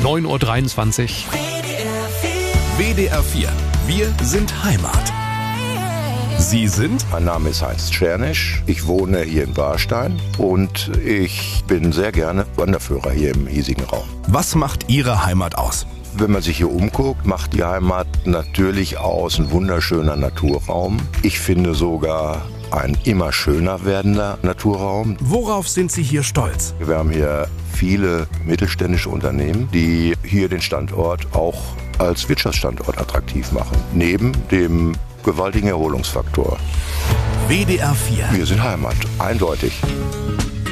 9:23 Uhr. WDR 4. Wir sind Heimat. Sie sind? Mein Name ist Heinz Czernisch. Ich wohne hier in Warstein und ich bin sehr gerne Wanderführer hier im hiesigen Raum. Was macht Ihre Heimat aus? Wenn man sich hier umguckt, macht die Heimat natürlich aus ein wunderschöner Naturraum. Ich finde sogar ein immer schöner werdender Naturraum. Worauf sind Sie hier stolz? Wir haben hier viele mittelständische Unternehmen, die hier den Standort auch als Wirtschaftsstandort attraktiv machen. Neben dem gewaltigen Erholungsfaktor. WDR 4. Wir sind Heimat, eindeutig.